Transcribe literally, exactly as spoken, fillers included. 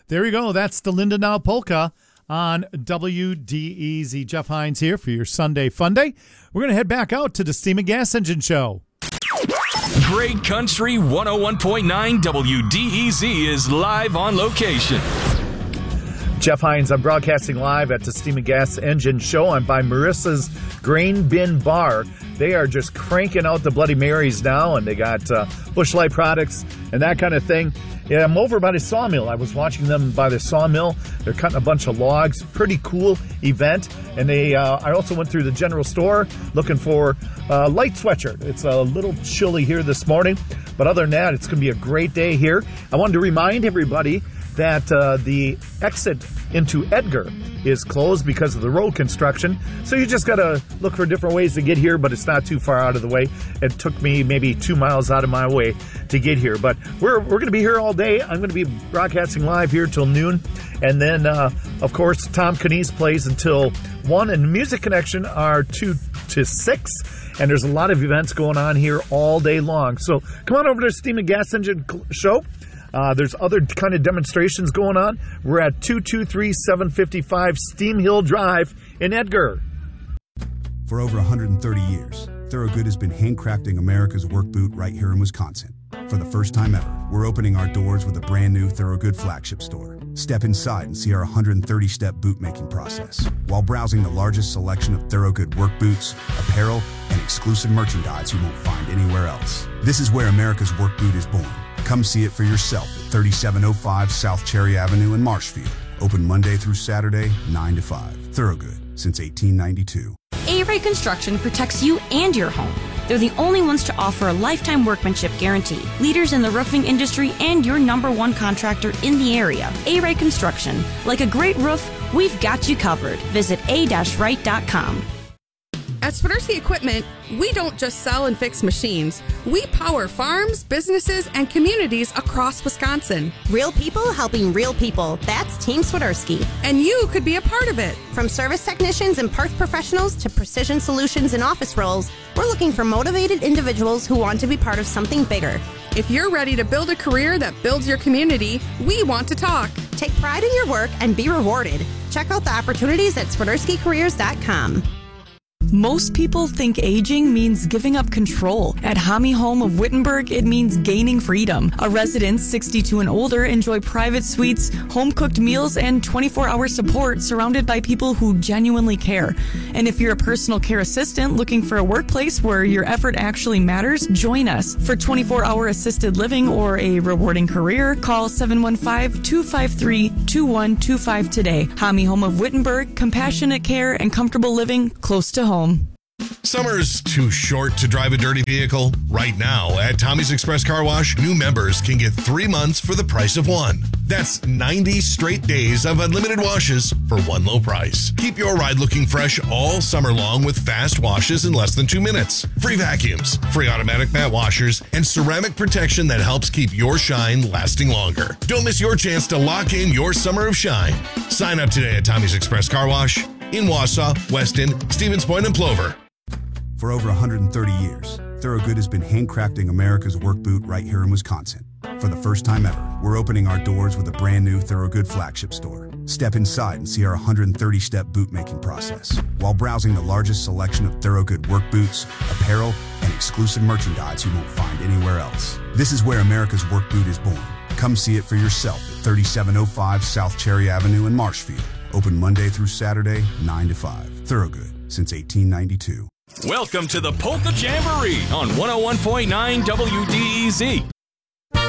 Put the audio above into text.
There you go. That's the Lindenau Polka on W D E Z. Jeff Hines here for your Sunday Fun Day. We're going to head back out to the Steam and Gas Engine Show. Great Country one oh one point nine W D E Z is live on location. Jeff Hines, I'm broadcasting live at the Steam and Gas Engine Show. I'm by Marissa's Grain Bin Bar. They are just cranking out the Bloody Marys now, and they got uh, Busch Light products and that kind of thing. Yeah, I'm over by the sawmill. I was watching them by the sawmill. They're cutting a bunch of logs. Pretty cool event. And they, uh, I also went through the general store looking for a light sweatshirt. It's a little chilly here this morning, but other than that, it's going to be a great day here. I wanted to remind everybody that uh, the exit into Edgar is closed because of the road construction. So you just got to look for different ways to get here, but it's not too far out of the way. It took me maybe two miles out of my way to get here. But we're we're going to be here all day. I'm going to be broadcasting live here till noon. And then, uh, of course, Tom Canese plays until one, and Music Connection are two to six. And there's a lot of events going on here all day long. So come on over to Steam and Gas Engine Show. Uh, there's other kind of demonstrations going on. We're at two two three, seven five five Steam Hill Drive in Edgar. For over one hundred thirty years, Thorogood has been handcrafting America's work boot right here in Wisconsin. For the first time ever, we're opening our doors with a brand new Thorogood flagship store. Step inside and see our one hundred thirty step boot making process, while browsing the largest selection of Thorogood work boots, apparel, and exclusive merchandise you won't find anywhere else. This is where America's work boot is born. Come see it for yourself at thirty-seven oh five South Cherry Avenue in Marshfield. Open Monday through Saturday, nine to five. Thorogood, since eighteen ninety-two. A-Ray Construction protects you and your home. They're the only ones to offer a lifetime workmanship guarantee. Leaders in the roofing industry and your number one contractor in the area. A-Ray Construction. Like a great roof, we've got you covered. Visit a dash right dot com. At Swiderski Equipment, we don't just sell and fix machines. We power farms, businesses, and communities across Wisconsin. Real people helping real people. That's Team Swiderski. And you could be a part of it. From service technicians and parts professionals to precision solutions and office roles, we're looking for motivated individuals who want to be part of something bigger. If you're ready to build a career that builds your community, we want to talk. Take pride in your work and be rewarded. Check out the opportunities at Swiderski Careers dot com. Most people think aging means giving up control. At Hami Home of Wittenberg, it means gaining freedom. Our residents sixty-two and older enjoy private suites, home-cooked meals, and twenty-four hour support surrounded by people who genuinely care. And if you're a personal care assistant looking for a workplace where your effort actually matters, join us. For twenty-four hour assisted living or a rewarding career, call seven one five, two five three, two one two five today. Hami Home of Wittenberg, compassionate care and comfortable living close to home. Summer's too short to drive a dirty vehicle. Right now at Tommy's Express Car Wash, new members can get three months for the price of one. That's ninety straight days of unlimited washes for one low price. Keep your ride looking fresh all summer long with fast washes in less than two minutes. Free vacuums, free automatic mat washers, and ceramic protection that helps keep your shine lasting longer. Don't miss your chance to lock in your summer of shine. Sign up today at Tommy's Express Car Wash in Wausau, Weston, Stevens Point, and Plover. For over one hundred thirty years, Thorogood has been handcrafting America's work boot right here in Wisconsin. For the first time ever, we're opening our doors with a brand new Thorogood flagship store. Step inside and see our one hundred thirty step boot making process, while browsing the largest selection of Thorogood work boots, apparel, and exclusive merchandise you won't find anywhere else. This is where America's work boot is born. Come see it for yourself at thirty-seven oh five South Cherry Avenue in Marshfield. Open Monday through Saturday, nine to five. Thorogood, since eighteen ninety-two. Welcome to the Polka Jamboree on one oh one point nine W D E Z.